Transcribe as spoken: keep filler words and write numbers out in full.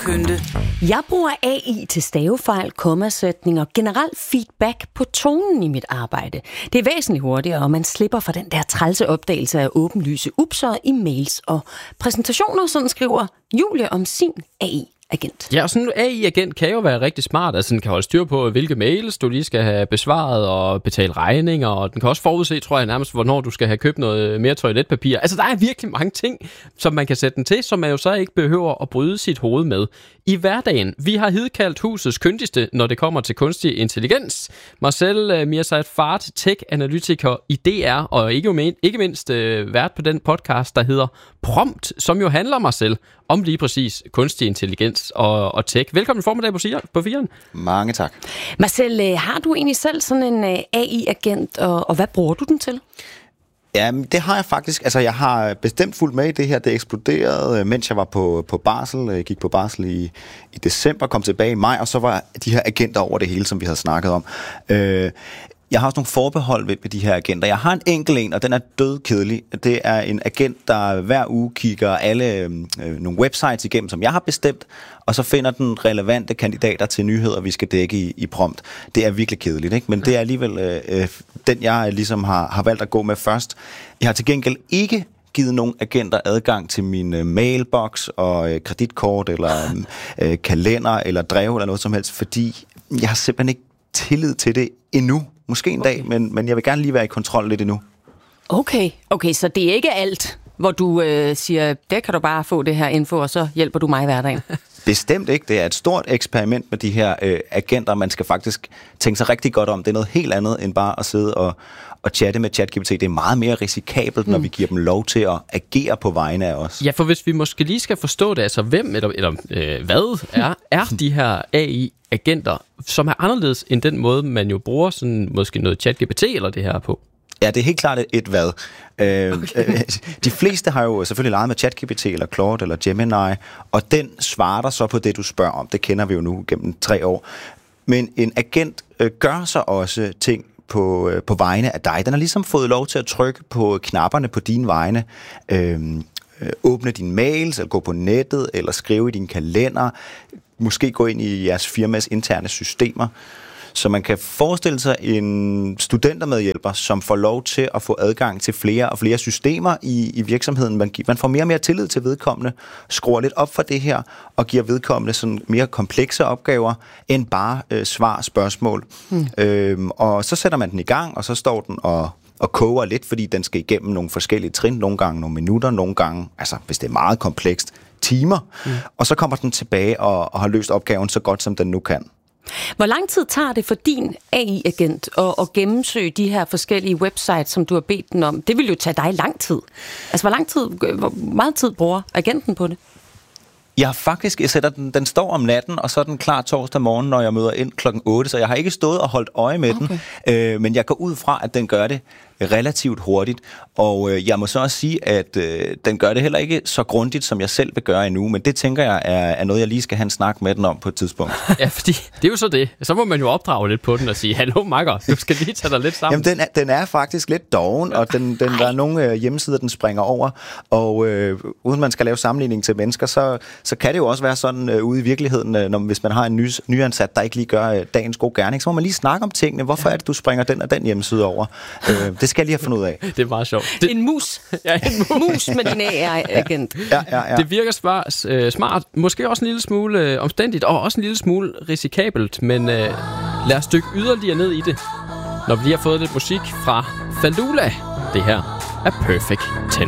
pynte. Jeg bruger A I til stavefejl, kommasætning og generelt feedback på tonen i mit arbejde. Det er væsentligt hurtigere, og man slipper for den der trælse opdagelse af åbenlyse upser i mails og præsentationer, sådan skriver Julie om sin A I-agent. Ja, og sådan en A I-agent kan jo være rigtig smart. Altså, den kan holde styr på, hvilke mails du lige skal have besvaret og betale regninger, og den kan også forudse, tror jeg nærmest, hvornår du skal have købt noget mere toiletpapir. Altså, der er virkelig mange ting, som man kan sætte den til, som man jo så ikke behøver at bryde sit hoved med i hverdagen. Vi har hidkaldt husets kyndigste, når det kommer til kunstig intelligens. Marcel Mirzayed-Fard, tech-analytiker i D R, og ikke, ikke mindst øh, vært på den podcast, der hedder Prompt, som jo handler, Marcel, om lige præcis kunstig intelligens og, og tech. Velkommen i formiddag på firen. Mange tak. Marcel, har du egentlig selv sådan en A I-agent, og, og hvad bruger du den til? Ja, det har jeg faktisk. Altså, jeg har bestemt fulgt med i det her. Det eksploderede, mens jeg var på, på barsel. Jeg gik på barsel i, i december, kom tilbage i maj, og så var de her agenter over det hele, som vi havde snakket om. Øh, Jeg har også nogle forbehold ved, ved de her agenter. Jeg har en enkelt en, og den er dødkedelig. Det er en agent, der hver uge kigger alle øh, nogle websites igennem, som jeg har bestemt, og så finder den relevante kandidater til nyheder, vi skal dække i, i prompt. Det er virkelig kedeligt, ikke? Men det er alligevel øh, den, jeg ligesom har, har valgt at gå med først. Jeg har til gengæld ikke givet nogle agenter adgang til min øh, mailbox og øh, kreditkort, eller øh, kalender, eller drev, eller noget som helst, fordi jeg har simpelthen ikke tillid til det endnu. Måske en okay. dag, men, men jeg vil gerne lige være i kontrol lidt endnu. Okay, okay, så det er ikke alt, hvor du øh, siger, der kan du bare få det her info, og så hjælper du mig i hverdagen. Bestemt ikke. Det er et stort eksperiment med de her øh, agenter. Man skal faktisk tænke sig rigtig godt om. Det er noget helt andet end bare at sidde og, og chatte med ChatGPT. Det er meget mere risikabelt, mm. når vi giver dem lov til at agere på vegne af os. Ja, for hvis vi måske lige skal forstå det, altså hvem eller, eller øh, hvad er, er de her A I-agenter, som er anderledes end den måde, man jo bruger sådan måske noget ChatGPT eller det her på? Ja, det er helt klart et hvad. Øh, okay. De fleste har jo selvfølgelig leget med ChatGPT eller Claude eller Gemini, og den svarer så på det, du spørger om. Det kender vi jo nu gennem tre år. Men en agent øh, gør så også ting på, øh, på vegne af dig. Den har ligesom fået lov til at trykke på knapperne på dine vegne. Øh, øh, åbne dine mails, eller gå på nettet, eller skrive i din kalender. Måske gå ind i jeres firmas interne systemer. Så man kan forestille sig en studentermedhjælper, som får lov til at få adgang til flere og flere systemer i, i virksomheden. Man, man får mere og mere tillid til vedkommende, skruer lidt op for det her, og giver vedkommende sådan mere komplekse opgaver, end bare øh, svar spørgsmål. Hmm. Øhm, og så sætter man den i gang, og så står den og, og koger lidt, fordi den skal igennem nogle forskellige trin, nogle gange nogle minutter, nogle gange, altså hvis det er meget komplekst, timer. Hmm. Og så kommer den tilbage og, og har løst opgaven så godt, som den nu kan. Hvor lang tid tager det for din A I-agent at, at gennemsøge de her forskellige websites, som du har bedt den om? Det vil jo tage dig lang tid. Altså, hvor lang tid, hvor meget tid bruger agenten på det? Jeg har faktisk, jeg sætter den, den står om natten, og så er den klar torsdag morgen, når jeg møder ind klokken otte, så jeg har ikke stået og holdt øje med okay. den, øh, men jeg går ud fra, at den gør det relativt hurtigt, og øh, jeg må så også sige, at øh, den gør det heller ikke så grundigt, som jeg selv vil gøre endnu, men det tænker jeg er, er noget, jeg lige skal have en snak med den om på et tidspunkt. Ja, fordi det er jo så det. Så må man jo opdrage lidt på den og sige, hallo makker, du skal lige tage dig lidt sammen. Jamen, den er, den er faktisk lidt doven, og den, den, der er nogle øh, hjemmesider, den springer over, og øh, uden man skal lave sammenligning til mennesker, så, så kan det jo også være sådan øh, ude i virkeligheden, øh, når, hvis man har en ny, nyansat, der ikke lige gør øh, dagens gode gerning, så må man lige snakke om tingene. Hvorfor er det, du springer den og den hjemmeside over? Øh, det skal jeg lige have fundet ud af. Det er meget sjovt. Det... En mus. Ja, en mus. mus med din A I-agent. Ja, ja, ja. Det virker smart, øh, smart, måske også en lille smule øh, omstændigt, og også en lille smule risikabelt, men øh, lad os dykke yderligere ned i det, når vi lige har fået lidt musik fra Falula. Det her er Perfect ten.